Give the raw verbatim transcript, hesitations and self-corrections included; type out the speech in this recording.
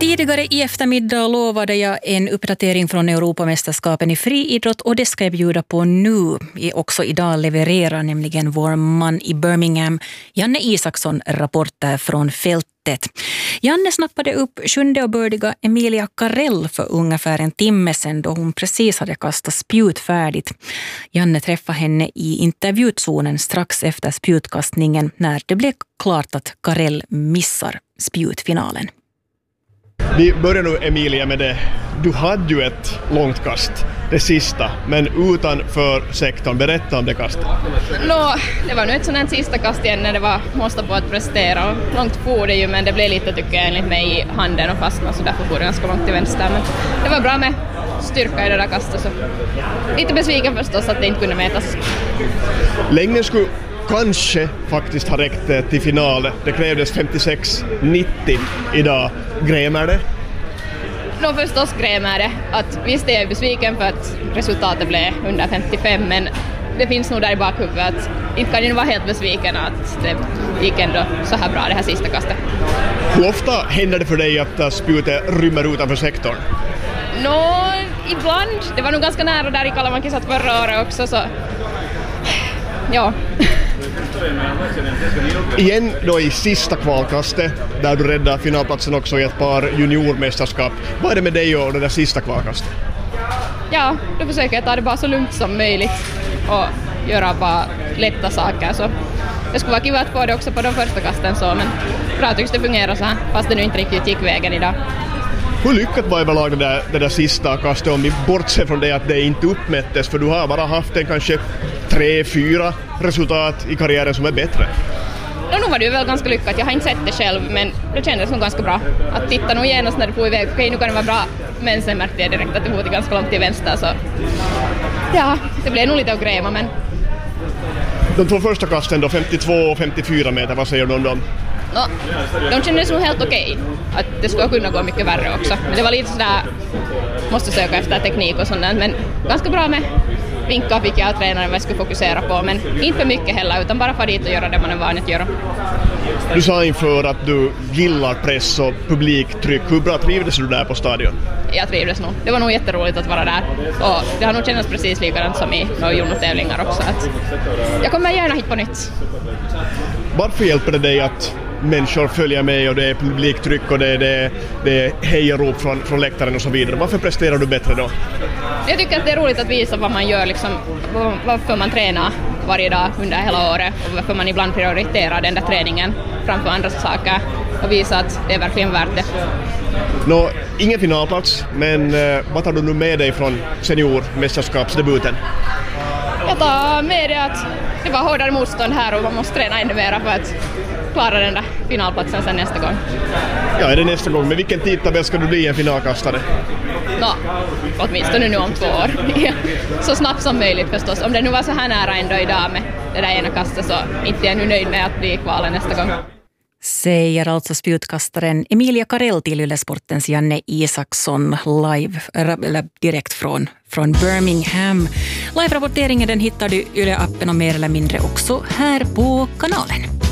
Tidigare i eftermiddag lovade jag en uppdatering från Europamästerskapen i friidrott och det ska jag bjuda på nu. Också idag levererar nämligen vår man i Birmingham, Janne Isaksson, rapporter från fältet. Janne snappade upp sjunde och bördiga Emilia Karell för ungefär en timme sedan då hon precis hade kastat spjut färdigt. Janne träffade henne i intervjuzonen strax efter spjutkastningen när det blev klart att Karell missar spjutfinalen. Vi börjar nu, Emilia, med det. Du hade ju ett långt kast, det sista, men utanför sektorn. Berätta om det kastet. Nå, det var nu ett sådant sista kast igen när det var måste på att prestera. Långt for det ju, men det blev lite, tycker jag, enligt mig i handen och fastnade, så därför for det ganska långt till vänster. Men det var bra med styrka i det där kastet, så lite besviken förstås att det inte kunde mätas. Länge skulle kanske faktiskt ha räckt till final. Det krävdes femtiosex nittio idag. Grämer det? Nå, förstås grämer det. Att, visst är jag besviken för att resultatet blev under femtiofem, men det finns nog där i bakhuvudet att inte kan ju vara helt besviken att det gick ändå så här bra det här sista kastet. Hur ofta händer det för dig att spjutet rymmer utanför sektorn? Nå, ibland. Det var nog ganska nära där i Kalamankisat förra året också, så ja. Igen då i sista kvalkastet, där du räddar finalplatsen också i ett par juniormästerskap. Vad är det med dig och det där sista kvalkastet? Ja, då försöker jag ta det bara så lugnt som möjligt och göra bara lätta saker. Så det skulle vara kul att få det också på de första kasten, så, men bra tycks det fungera så här, fast det nu inte riktigt gick vägen idag. Hur lyckat var överlag det där, det där sista kastet, om vi bortser från det att det inte uppmättes, för du har bara haft en kanske tre, fyra resultat i karriären som är bättre? Ja, nu var det ju väl ganska lyckat. Jag har inte sett det själv, men det kändes nog ganska bra. Att titta nog genast när det får iväg. Okej, nu kan det vara bra, men sen märkte jag direkt att det får ganska långt till vänster, så ja, det blev nog lite att gräma, men de två första kasten då, femtiotvå och femtiofyra meter, vad säger du om dem? no, de kändes nog helt okej. Att det skulle kunna gå mycket värre också. Men det var lite sådär, måste söka efter teknik och sånt, men ganska bra med vinkar fick jag av tränaren vad jag skulle fokusera på, men inte för mycket heller, utan bara få dit och göra det man är van att göra. Du sa inför att du gillar press och publiktryck. Hur bra trivdes du där på stadion? Jag trivdes nog. Det var nog jätteroligt att vara där. Och det har nog känts precis likadant som i några junotävlingar också. Att jag kommer gärna hit på nytt. Varför hjälper det dig att människor följer med och det är publiktryck och det är, det, det är hejarop från, från läktaren och så vidare? Varför presterar du bättre då? Jag tycker att det är roligt att visa vad man gör, liksom, varför man tränar varje dag under hela året och varför man ibland prioriterar den där träningen framför andra saker och visa att det är verkligen värt det. Nå, ingen finalplats, men eh, vad tar du nu med dig från seniormästerskapsdebuten? Jag tar med det att det var hårdare motstånd här och man måste träna ännu mer för att klara den där finalplatsen sen nästa gång. Ja, är det nästa gång? Men vilken tidtabell ska du bli en finalkastare? Nå, åtminstone nu om två år. Så snabbt som möjligt förstås. Om det nu var så här nära ändå idag med det där ena kastet, så inte är jag nu nöjd med att bli kvala nästa gång. Säger alltså spjutkastaren Emilia Karell till Yle Sportens Janne Isaksson live, eller direkt från, från Birmingham. Live-rapporteringen den hittar du i Yle-appen och mer eller mindre också här på kanalen.